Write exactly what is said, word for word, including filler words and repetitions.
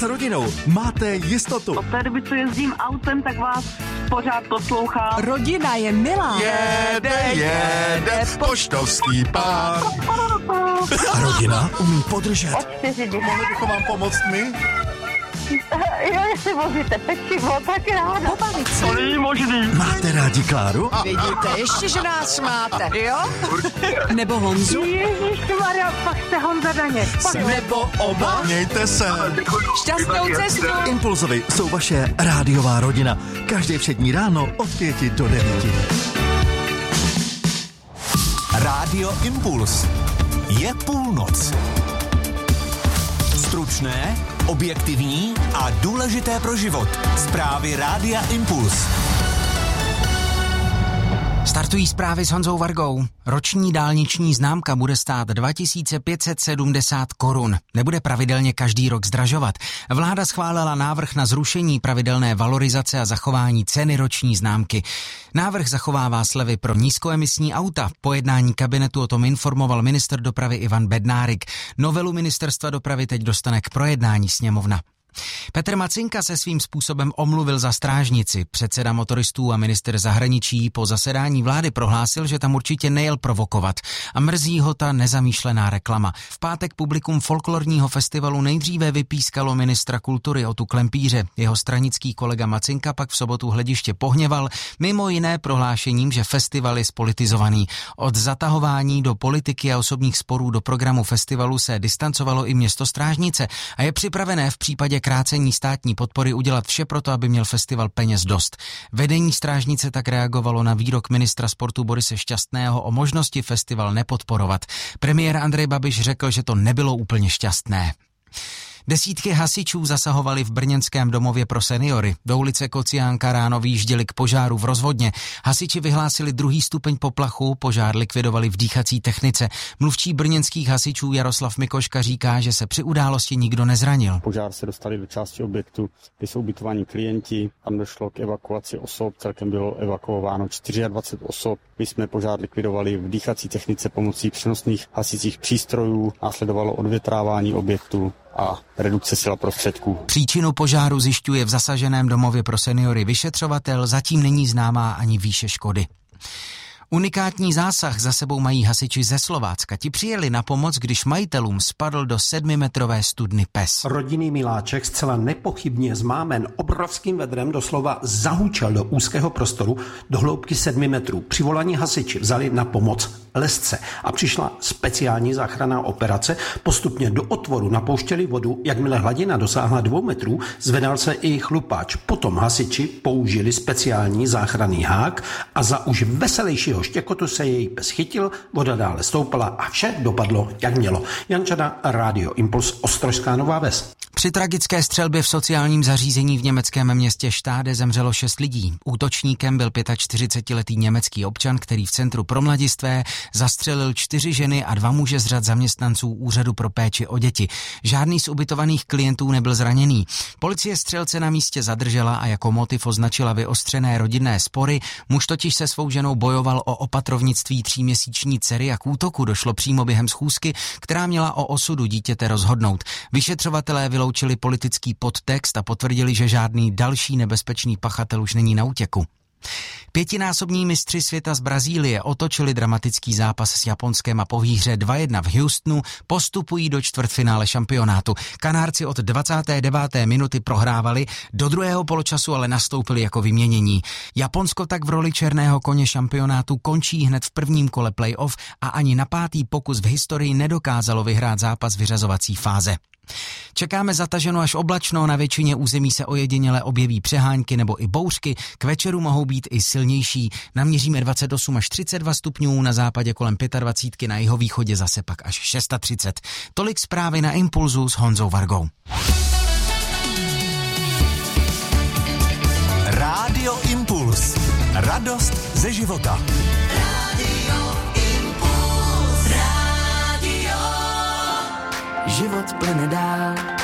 S rodinou máte jistotu. Od té doby, co jezdím autem, tak vás pořád poslouchám. Rodina je milá. Jede, jede, poštovský pár. A rodina umí podržet. Od čtyři dny. Mohli bychom vám pomoct my? Jo, jestli vozíte pečivo, tak ráda. Pobavit se. To není možný. Máte rádi Kláru? Vidíte, ještě, že nás máte, jo? Nebo Honzu? Ježišmarja, pak jste Honza Daněk. Nebo oba? Mějte se. Šťastnou cestu. Impulzovi jsou vaše rádiová rodina. Každé všední ráno od pěti do devíti. Rádio Impuls. Je půlnoc. Stručné, objektivní a důležité pro život. Zprávy Rádia Impuls. Startují zprávy s Honzou Vargou. Roční dálniční známka bude stát dva tisíce pět set sedmdesát korun. Nebude pravidelně každý rok zdražovat. Vláda schválila návrh na zrušení pravidelné valorizace a zachování ceny roční známky. Návrh zachovává slevy pro nízkoemisní auta. Po jednání kabinetu o tom informoval ministr dopravy Ivan Bednárik. Novelu ministerstva dopravy teď dostane k projednání sněmovna. Petr Macinka se svým způsobem omluvil za strážnici. Předseda motoristů a ministr zahraničí po zasedání vlády prohlásil, že tam určitě nejel provokovat a mrzí ho ta nezamýšlená reklama. V pátek publikum folklorního festivalu nejdříve vypískalo ministra kultury Otu Klempíře. Jeho stranický kolega Macinka pak v sobotu hlediště pohněval, mimo jiné prohlášením, že festival je spolitizovaný. Od zatahování do politiky a osobních sporů do programu festivalu se distancovalo i město Strážnice a je připravené v případě krácení státní podpory udělat vše proto, aby měl festival peněz dost. Vedení Strážnice tak reagovalo na výrok ministra sportu Borise Šťastného o možnosti festival nepodporovat. Premiér Andrej Babiš řekl, že to nebylo úplně šťastné. Desítky hasičů zasahovali v brněnském domově pro seniory. Do ulice Kociánka ráno vyjížděli k požáru v Rozvodně. Hasiči vyhlásili druhý stupeň poplachu, požár likvidovali v dýchací technice. Mluvčí brněnských hasičů Jaroslav Mikoška říká, že se při události nikdo nezranil. Požár se dostali do části objektu, kde jsou ubytovaní klienti. Tam došlo k evakuaci osob, celkem bylo evakuováno dvacet čtyři osob. My jsme požár likvidovali v dýchací technice pomocí přenosných hasicích přístrojů, následovalo odvětrávání objektu a redukce sil prostředků. Příčinu požáru zjišťuje v zasaženém domově pro seniory vyšetřovatel, zatím není známá ani výše škody. Unikátní zásah za sebou mají hasiči ze Slovácka. Ti přijeli na pomoc, když majitelům spadl do sedmimetrové studny pes. Rodinný miláček zcela nepochybně zmámen obrovským vedrem doslova zahučel do úzkého prostoru do hloubky sedmi metrů. Přivolaní hasiči vzali na pomoc lesce a přišla speciální záchranná operace. Postupně do otvoru napouštěli vodu, jakmile hladina dosáhla dvou metrů, zvedal se i chlupáč. Potom hasiči použili speciální záchranný hák a za už veselějšího štěkotu se její pes chytil, voda dále stoupala a vše dopadlo, jak mělo. Jan Čada, Rádio Impuls, Ostrožská Nová Ves. Při tragické střelbě v sociálním zařízení v německém městě Štáde zemřelo šest lidí. Útočníkem byl čtyřicetiletý německý občan, který v centru pro mladistvé zastřelil čtyři ženy a dva muže z řad zaměstnanců úřadu pro péči o děti. Žádný z ubytovaných klientů nebyl zraněný. Policie střelce na místě zadržela a jako motiv označila vyostřené rodinné spory. Muž totiž se svou ženou bojoval o opatrovnictví tříměsíční dcery a k útoku došlo přímo během schůzky, která měla o osudu dítěte rozhodnout. Vyšetřovatelé vyloučili politický podtext a potvrdili, že žádný další nebezpečný pachatel už není na útěku. Pětinásobní mistři světa z Brazílie otočili dramatický zápas s Japonskem a po výhře dva jedna v Houstonu postupují do čtvrtfinále šampionátu. Kanárci od dvacáté deváté minuty prohrávali, do druhého poločasu ale nastoupili jako vyměnění. Japonsko tak v roli černého koně šampionátu končí hned v prvním kole playoff a ani na pátý pokus v historii nedokázalo vyhrát zápas vyřazovací fáze. Čekáme zataženo až oblačno, na většině území se ojediněle objeví přehánky nebo i bouřky, k večeru mohou být i silnější. Naměříme dvacet osm až třicet dva stupňů, na západě kolem dvacet pět, na jihovýchodě zase pak až třicet šest. Tolik zprávy na Impulzu s Honzou Vargou. Rádio Impuls. Radost ze života. Život plyne dál